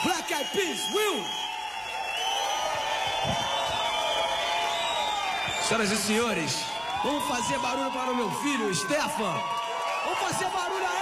Black Eyed Peas, Will! Senhoras e senhores, vamos fazer barulho para o meu filho, Stefan. Vamos fazer barulho aí!